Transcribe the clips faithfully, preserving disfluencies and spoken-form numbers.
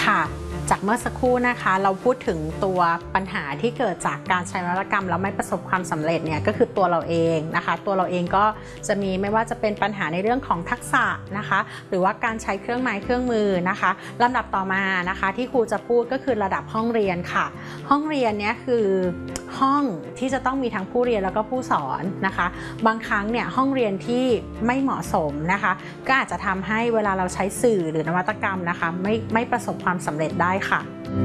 ค่ะจากเมื่อสักครู่นะคะเราพูดถึงตัวปัญหาที่เกิดจากการใช้นวัตกรรมแล้วไม่ประสบความสำเร็จเนี่ยก็คือตัวเราเองนะคะตัวเราเองก็จะมีไม่ว่าจะเป็นปัญหาในเรื่องของทักษะนะคะหรือว่าการใช้เครื่องไม้เครื่องมือนะคะลำดับต่อมานะคะที่ครูจะพูดก็คือระดับห้องเรียนค่ะห้องเรียนเนี่ยคือห้องที่จะต้องมีทั้งผู้เรียนแล้วก็ผู้สอนนะคะบางครั้งเนี่ยห้องเรียนที่ไม่เหมาะสมนะคะก็อาจจะทำให้เวลาเราใช้สื่อหรือนวัตกรรมนะคะไม่ไม่ประสบความสำเร็จได้ค่ะ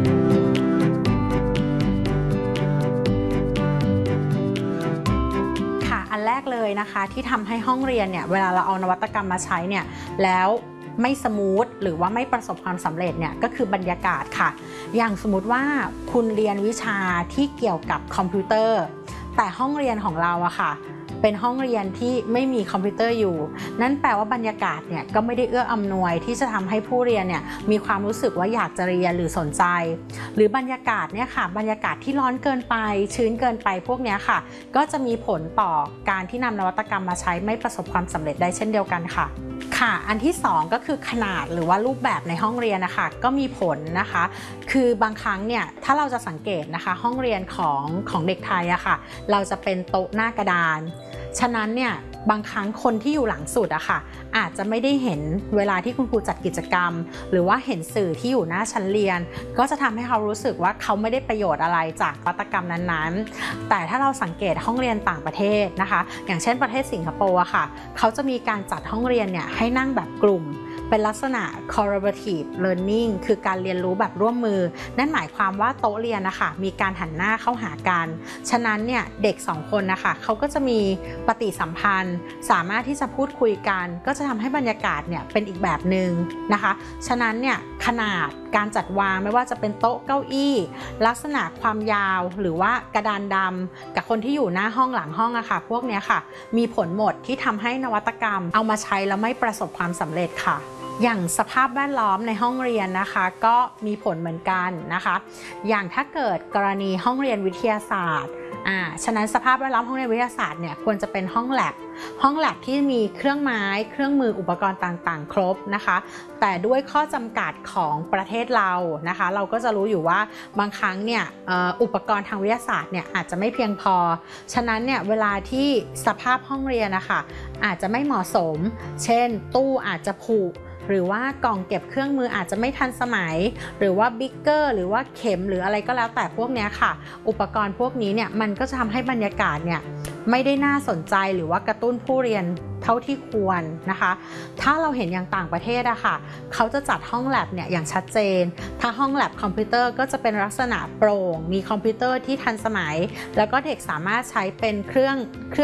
ค่ะอันแรกเลยนะคะที่ทำให้ห้องเรียนเนี่ยเวลาเราเอานวัตกรรมมาใช้เนี่ยแล้วไม่สมูทหรือว่าไม่ประสบความสำเร็จเนี่ยก็คือบรรยากาศค่ะอย่างสมมุติว่าคุณเรียนวิชาที่เกี่ยวกับคอมพิวเตอร์แต่ห้องเรียนของเราอะค่ะเป็นห้องเรียนที่ไม่มีคอมพิวเตอร์อยู่นั่นแปลว่าบรรยากาศเนี่ยก็ไม่ได้เอื้ออำนวยที่จะทำให้ผู้เรียนเนี่ยมีความรู้สึกว่าอยากจะเรียนหรือสนใจหรือบรรยากาศเนี่ยค่ะบรรยากาศที่ร้อนเกินไปชื้นเกินไปพวกนี้ค่ะก็จะมีผลต่อการที่นำนวัตกรรมมาใช้ไม่ประสบความสำเร็จได้เช่นเดียวกันค่ะค่ะอันที่สองก็คือขนาดหรือว่ารูปแบบในห้องเรียนนะคะก็มีผลนะคะคือบางครั้งเนี่ยถ้าเราจะสังเกตนะคะห้องเรียนของของเด็กไทยอะค่ะเราจะเป็นโต๊ะหน้ากระดานฉะนั้นเนี่ยบางครั้งคนที่อยู่หลังสุดอะค่ะอาจจะไม่ได้เห็นเวลาที่คุณครูจัดกิจกรรมหรือว่าเห็นสื่อที่อยู่หน้าชั้นเรียนก็จะทำให้เขารู้สึกว่าเขาไม่ได้ประโยชน์อะไรจากนวัตกรรมนั้นๆแต่ถ้าเราสังเกตห้องเรียนต่างประเทศนะคะอย่างเช่นประเทศสิงคโปร์อะค่ะเขาจะมีการจัดห้องเรียนเนี่ยให้นั่งแบบกลุ่มเป็นลักษณะ collaborative learning คือการเรียนรู้แบบร่วมมือนั่นหมายความว่าโต๊ะเรียนนะคะมีการหันหน้าเข้าหากันฉะนั้นเนี่ยเด็กสองคนนะคะเขาก็จะมีปฏิสัมพันธ์สามารถที่จะพูดคุยกันก็จะทำให้บรรยากาศเนี่ยเป็นอีกแบบหนึ่งนะคะฉะนั้นเนี่ยขนาดการจัดวางไม่ว่าจะเป็นโต๊ะเก้าอี้ลักษณะความยาวหรือว่ากระดานดำกับคนที่อยู่หน้าห้องหลังห้องอะค่ะพวกนี้ค่ะมีผลหมดที่ทำให้นวัตกรรมเอามาใช้แล้วไม่ประสบความสำเร็จค่ะอย่างสภาพแวดล้อมในห้องเรียนนะคะก็มีผลเหมือนกันนะคะอย่างถ้าเกิดกรณีห้องเรียนวิทยาศาสตร์อ่าฉะนั้นสภาพแวดล้อมห้องเรียนวิทยาศาสตร์เนี่ยควรจะเป็นห้องแลบห้องแลบที่มีเครื่องไม้เครื่องมืออุปกรณ์ต่างๆครบนะคะแต่ด้วยข้อจำกัดของประเทศเรานะคะเราก็จะรู้อยู่ว่าบางครั้งเนี่ยอุปกรณ์ทางวิทยาศาสตร์เนี่ยอาจจะไม่เพียงพอฉะนั้นเนี่ยเวลาที่สภาพห้องเรียนนะคะอาจจะไม่เหมาะสมเช่นตู้อาจจะผุหรือว่ากล่องเก็บเครื่องมืออาจจะไม่ทันสมัยหรือว่าบิ๊กเกอร์หรือว่าเข็มหรืออะไรก็แล้วแต่พวกนี้ค่ะอุปกรณ์พวกนี้เนี่ยมันก็จะทำให้บรรยากาศเนี่ยไม่ได้น่าสนใจหรือว่ากระตุ้นผู้เรียนเท่าที่ควรนะคะถ้าเราเห็นอย่างต่างประเทศอะค่ะเขาจะจัดห้องแลบเนี่ยอย่างชัดเจนถ้าห้องแลบคอมพิวเตอร์ก็จะเป็นลักษณะโปร่งมีคอมพิวเตอร์ที่ทันสมัยแล้วก็เด็กสามารถใช้เป็นเครื่องเครื่อง